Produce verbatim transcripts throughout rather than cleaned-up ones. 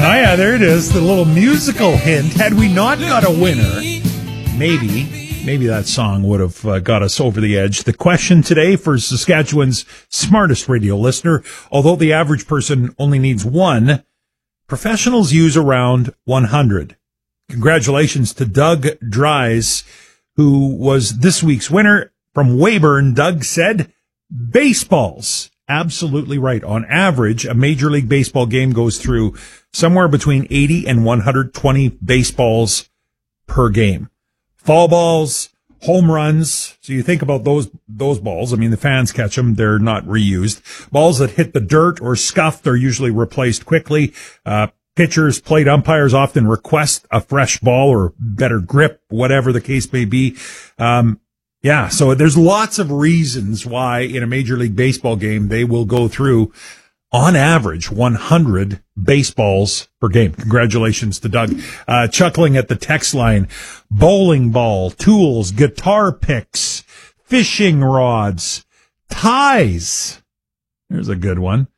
Oh, yeah, there it is. The little musical hint. Had we not got a winner, maybe, maybe that song would have uh, got us over the edge. The question today for Saskatchewan's smartest radio listener, although the average person only needs one, professionals use around one hundred. Congratulations to Doug Dries, who was this week's winner from Weyburn. Doug said, baseballs. Absolutely right. On average, a Major League Baseball game goes through somewhere between eighty and one hundred twenty baseballs per game. Foul balls, home runs. So you think about those, those balls. I mean, the fans catch them. They're not reused. Balls that hit the dirt or scuffed are usually replaced quickly. Uh, pitchers, plate umpires often request a fresh ball or better grip, whatever the case may be. Um, Yeah, so there's lots of reasons why in a Major League Baseball game they will go through, on average, one hundred baseballs per game. Congratulations to Doug. Uh, chuckling at the text line, bowling ball, tools, guitar picks, fishing rods, ties. There's a good one.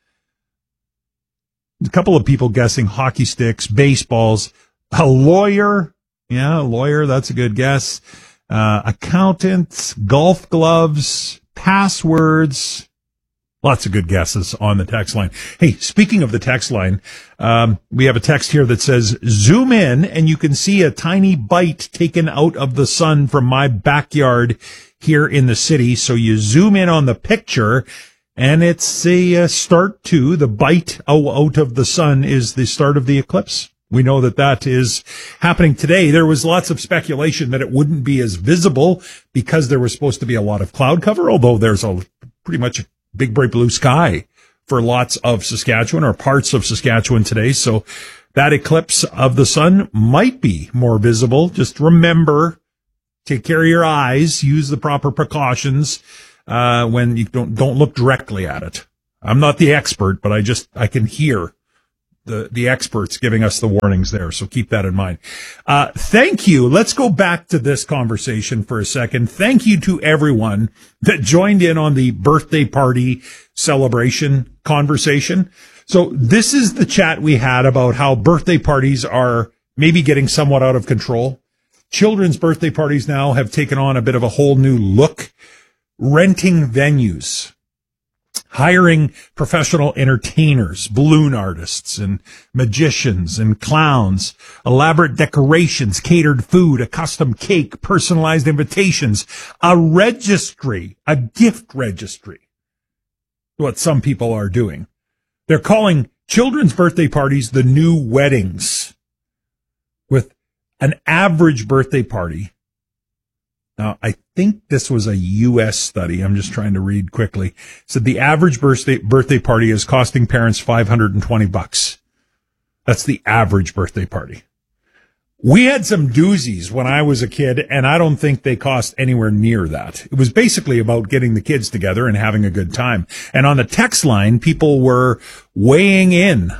A couple of people guessing hockey sticks, baseballs, a lawyer. Yeah, a lawyer, that's a good guess. Uh, accountants, golf gloves, passwords. Lots of good guesses on the text line. Hey, speaking of the text line, um, we have a text here that says, zoom in and you can see a tiny bite taken out of the sun from my backyard here in the city. So you zoom in on the picture and it's a uh, start to the bite out of the sun is the start of the eclipse. We know that that is happening today. There was lots of speculation that it wouldn't be as visible because there was supposed to be a lot of cloud cover, although there's a pretty much a big bright blue sky for lots of Saskatchewan or parts of Saskatchewan today. So that eclipse of the sun might be more visible. Just remember, take care of your eyes, use the proper precautions uh when you don't don't look directly at it. I'm not the expert, but I just I can hear the, the experts giving us the warnings there. So keep that in mind. Uh, thank you. Let's go back to this conversation for a second. Thank you to everyone that joined in on the birthday party celebration conversation. So this is the chat we had about how birthday parties are maybe getting somewhat out of control. Children's birthday parties now have taken on a bit of a whole new look. Renting venues, hiring professional entertainers, balloon artists and magicians and clowns, elaborate decorations, catered food, a custom cake, personalized invitations, a registry, a gift registry. What some people are doing. They're calling children's birthday parties the new weddings, with an average birthday party. Now, I think this was a U S study. I'm just trying to read quickly. It said the average birthday birthday party is costing parents five hundred twenty bucks. That's the average birthday party. We had some doozies when I was a kid, and I don't think they cost anywhere near that. It was basically about getting the kids together and having a good time. And on the text line, people were weighing in.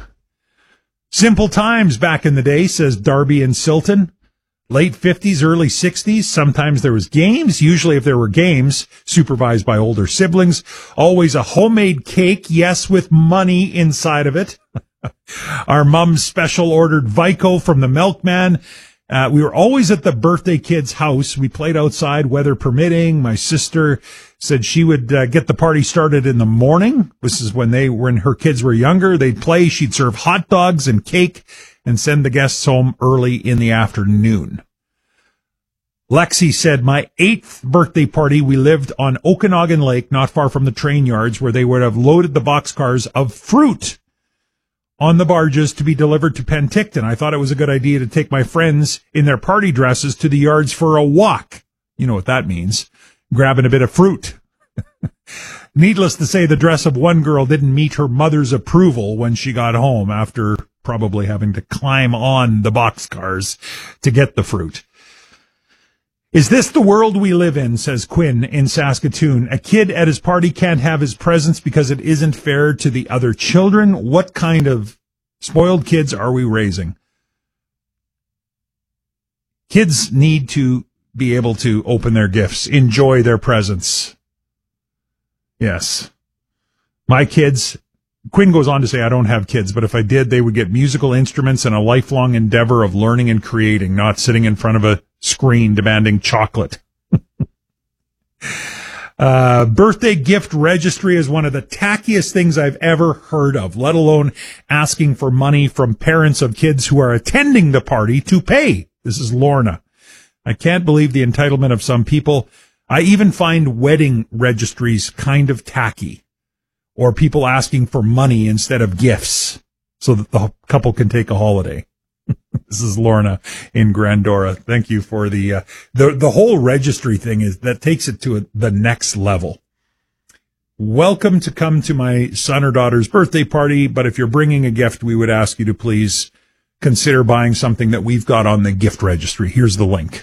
Simple times back in the day, says Darby and Silton. Late fifties, early sixties, sometimes there was games. Usually if there were games, supervised by older siblings. Always a homemade cake, yes, with money inside of it. Our mom's special ordered Vico from the milkman. Uh, we were always at the birthday kid's house. We played outside, weather permitting. My sister said she would uh, get the party started in the morning. This is when they, when her kids were younger. They'd play. She'd serve hot dogs and cake and send the guests home early in the afternoon. Lexi said, my eighth birthday party, we lived on Okanagan Lake, not far from the train yards, where they would have loaded the boxcars of fruit on the barges to be delivered to Penticton. I thought it was a good idea to take my friends in their party dresses to the yards for a walk. You know what that means. Grabbing a bit of fruit. Needless to say, the dress of one girl didn't meet her mother's approval when she got home after probably having to climb on the boxcars to get the fruit. Is this the world we live in, says Quinn in Saskatoon. A kid at his party can't have his presents because it isn't fair to the other children. What kind of spoiled kids are we raising? Kids need to be able to open their gifts, enjoy their presents. Yes. My kids Quinn goes on to say, I don't have kids, but if I did, they would get musical instruments and a lifelong endeavor of learning and creating, not sitting in front of a screen demanding chocolate. uh, birthday gift registry is one of the tackiest things I've ever heard of, let alone asking for money from parents of kids who are attending the party to pay. This is Lorna. I can't believe the entitlement of some people. I even find wedding registries kind of tacky, or people asking for money instead of gifts so that the couple can take a holiday. This is Lorna in Grandora. Thank you for the, uh, the, the whole registry thing is that takes it to a, the next level. Welcome to come to my son or daughter's birthday party, but if you're bringing a gift, we would ask you to please consider buying something that we've got on the gift registry. Here's the link.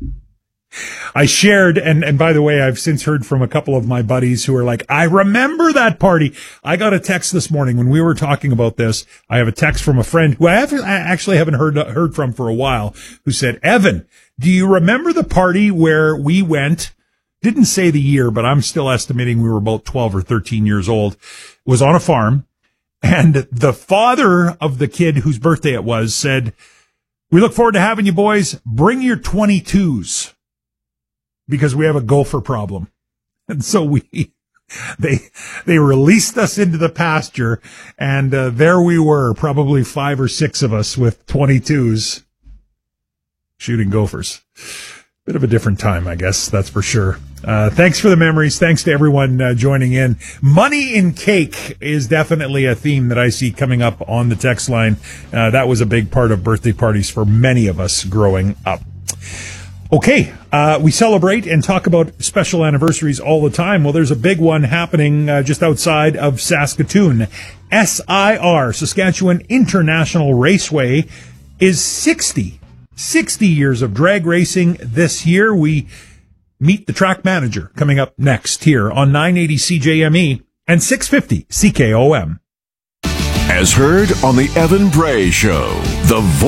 I shared, and, and by the way, I've since heard from a couple of my buddies who are like, I remember that party. I got a text this morning when we were talking about this. I have a text from a friend who I, haven't, I actually haven't heard, heard from for a while, who said, Evan, do you remember the party where we went? Didn't say the year, but I'm still estimating we were about twelve or thirteen years old. It was on a farm, and the father of the kid whose birthday it was said, we look forward to having you boys. Bring your twenty-twos. Because we have a gopher problem. And so we, they, they released us into the pasture, and uh, there we were, probably five or six of us with twenty-twos shooting gophers. Bit of a different time, I guess, that's for sure. Uh, thanks for the memories. Thanks to everyone uh, joining in. Money in cake is definitely a theme that I see coming up on the text line. Uh, that was a big part of birthday parties for many of us growing up. Okay, uh, we celebrate and talk about special anniversaries all the time. Well, there's a big one happening uh, just outside of Saskatoon. S I R, Saskatchewan International Raceway, is sixty. sixty years of drag racing this year. We meet the track manager coming up next here on nine eighty C J M E and six fifty C K O M. As heard on the Evan Bray Show, the voice